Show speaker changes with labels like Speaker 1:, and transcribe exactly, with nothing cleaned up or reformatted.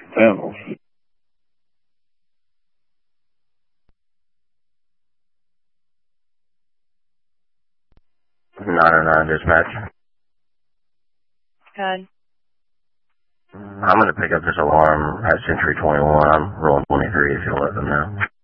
Speaker 1: panels.
Speaker 2: nine oh nine dispatch.
Speaker 3: Good.
Speaker 2: I'm going to pick up this alarm at Century twenty-one. I'm rolling twenty-three if you'll let them know.